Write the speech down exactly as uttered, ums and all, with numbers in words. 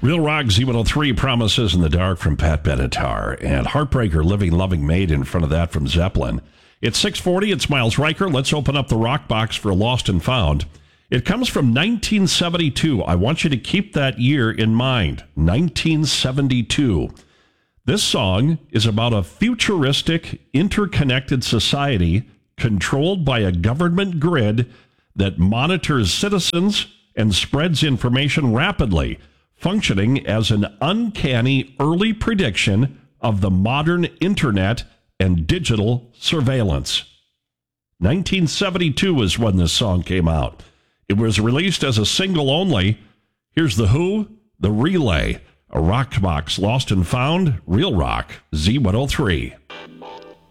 Real Rock Z one oh three, Promises in the Dark from Pat Benatar, and Heartbreaker, Living Loving Maid in front of that from Zeppelin. It's six forty, it's Miles Riker. Let's open up the rock box for Lost and Found. It comes from nineteen seventy-two. I want you to keep that year in mind, nineteen seventy-two. This song is about a futuristic, interconnected society controlled by a government grid that monitors citizens and spreads information rapidly, functioning as an uncanny early prediction of the modern internet and digital surveillance. nineteen seventy-two is when this song came out. It was released as a single only. Here's The Who, The Relay, a rock box Lost and Found, Real Rock, Z one oh three.